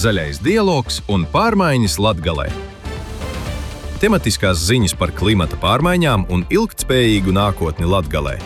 Zaļais dialogs un pārmaiņas Latgalē. Tematiskās ziņas par klimata pārmaiņām un ilgtspējīgu nākotni Latgalē.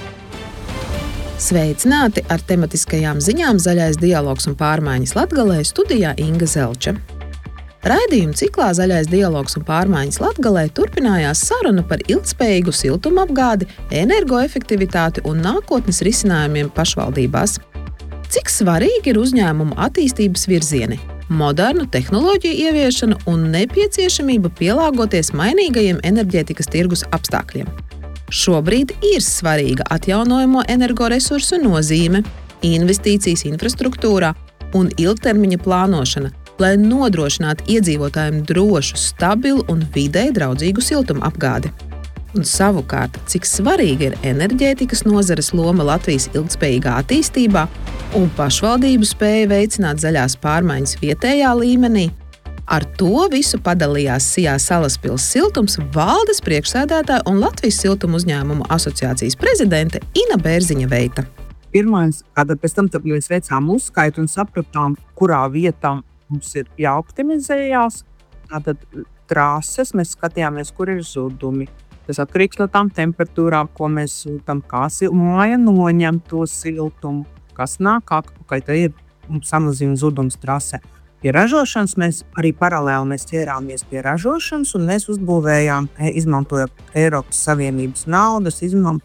Sveicināti ar tematiskajām ziņām Zaļais dialogs un pārmaiņas Latgalē, studijā Inga Zelča. Raidījuma ciklā Zaļais dialogs un pārmaiņas Latgalē turpinājās saruna par ilgtspējīgu siltumapgādi, energoefektivitāti un nākotnes risinājumiem pašvaldībās. Cik svarīgi ir uzņēmumu attīstības virzieni, modernu tehnoloģiju ieviešana un nepieciešamība pielāgoties mainīgajiem enerģētikas tirgus apstākļiem. Šobrīd ir svarīga atjaunojamo energoresursu nozīme, investīcijas infrastruktūrā un ilgtermiņa plānošana, lai nodrošinātu iedzīvotājiem drošu, stabilu un videi draudzīgu siltumapgādi. Un savukārt, cik svarīga ir enerģētikas nozares loma Latvijas ilgtspējīgā attīstībā un pašvaldību spēja veicināt zaļās pārmaiņas vietējā līmenī, ar to visu padalījās Sijā Salaspils siltums valdes priekšsēdētāja un Latvijas siltuma uzņēmumu asociācijas prezidente Ina Bērziņa-Veita. Pirmais, kad pēc tam mēs veicām uzskaitu un sapratām, kurā vietā mums ir jāoptimizējās, tātad trases mēs skatījāmies, kur ir zudumi. Tas atkarīgs no tām temperatūrām, ko mēs sūtam, kā māja noņem to siltumu, kas nāk atpakaļ, tad ir samazina zudums trase. Pie ražošanas mēs arī paralēli ķērāmies pie ražošanas un mēs uzbūvējām, izmantojot Eiropas Savienības naudas,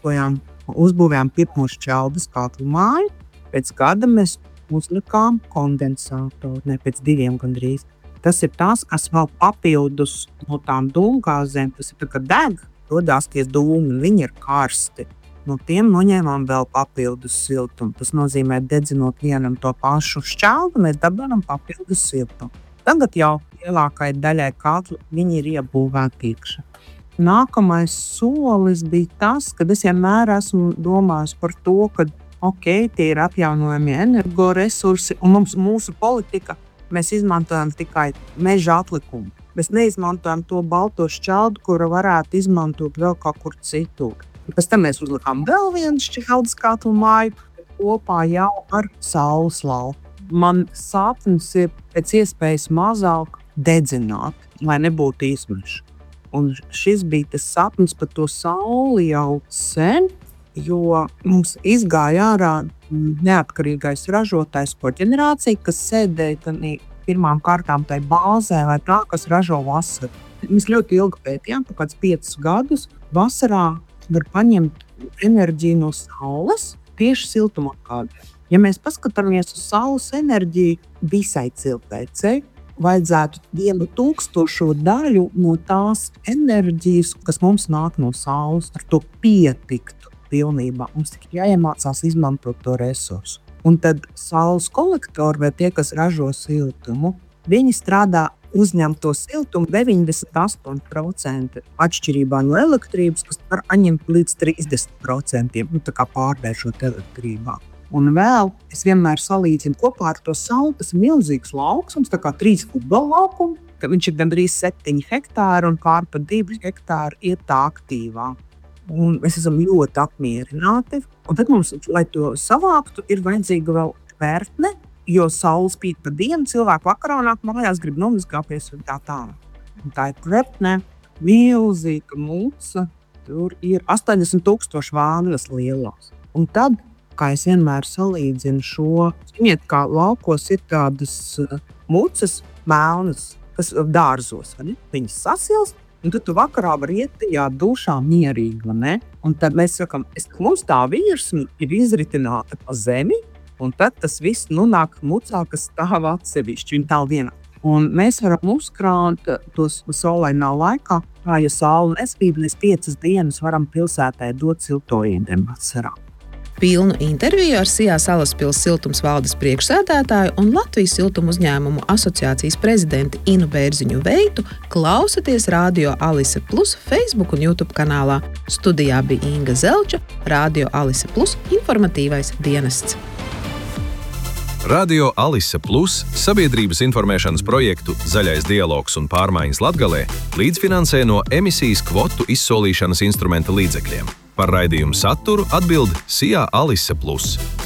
uzbūvējām pirmo šķeldes katlu māju. Pēc gada mēs uzlikām kondensātoru, ne pēc 2 gandrīz. Tas ir tas, kas vēl papildus no tām dūmgāzēm, tas ir tā, ka deg, rodās tie dūmi, viņi ir karsti. No tiem noņēmām vēl papildus siltumu. Tas nozīmē, dedzinot vienam to pašu šķeldu, mēs dabūjam papildus siltumu. Tagad jau lielākai daļai katlu viņi ir iebūvēti iekšā. Nākamais solis bija tas, kad es vienmēr esmu domājis par to, ka tie ir atjaunojamie energoresursi un mūsu politika, mēs izmantojam tikai meža atlikumu. Mēs neizmantojam to balto šķeldu, kuru varētu izmantot vēl kaut kur citur. Pēc tam mēs uzlikām vēl vienu šķeldes katlu māju, kopā jau ar saules lauku. Man sapnis ir pēc iespējas mazāk dedzināt, lai nebūtu izmeša. Un šis bija tas sapnis par to sauli jau sen, jo mums izgāja ārā neatkarīgais ražotājs koģenerācija, kas sēdēja pirmām kārtām tai bāzē vai tā, kas ražo vasaru. Mēs ļoti ilgi pētījām, kāds 5 gadus. Vasarā var paņemt enerģiju no saules tieši siltumapgādē. Ja mēs paskatāmies uz saules enerģiju visai cilvēcei, vajadzētu 1000 daļu no tās enerģijas, kas mums nāk no saules, ar to pietiktu pilnībā. Mums tikai jāiemācās izmantot to resursu. Un tad saules kolektori vai tie, kas ražo siltumu, viņi strādā uzņem to siltumu 98% atšķirībā no elektrības, kas var atņemt līdz 30%, tā kā pārvēršot elektrībā. Un vēl es vienmēr salīdzinu kopā ar to sauli, tas ir milzīgs lauksums, tā kā 3 futbola laukumi, ka viņš ir gandrīz 7 hektāri un pār pa 2 hektāri ir tā aktīvā. Un mēs esam ļoti apmierināti. Un tad mums, lai to savāktu, ir vajadzīga vēl vērtne, jo saule spīd pa dienu, cilvēku vakarā nāk mājās, grib nomazgāties un tā tālāk. Un tā ir vērtne, milzīga muca, tur ir 80,000 vānas lielās. Un tad, kā es vienmēr salīdzinu šo, ziniet, kā laukos ir tādas mucas melnas, kas dārzos, vai ne? Viņas sasilst. Un tad tu vakarā var iet tajā dušā mierīgi, ne? Un tad mēs sakam, mums tā virsma ir izritināta pa zemi, un tad tas viss nāk mucā, kas stāv atsevišķi, un tā vienā. Un mēs varam uzkrāt tos saulainā laikā, ja saule nespīd, mēs 5 dienas varam pilsētai dot siltoīdēm vasarā. Pilnu interviju ar Sijā Salaspils siltums valdes priekšsēdētāju un Latvijas siltuma uzņēmumu asociācijas prezidenti Inu Bērziņu-Veitu klausaties Radio Alise Plus Facebook un YouTube kanālā. Studijā bija Inga Zelča, Radio Alise Plus informatīvais dienests. Radio Alise Plus sabiedrības informēšanas projektu Zaļais dialogs un pārmaiņas Latgalē līdzfinansē no emisijas kvotu izsolīšanas instrumenta līdzekļiem. Par raidījumu saturu atbild Sijā Alise Plus.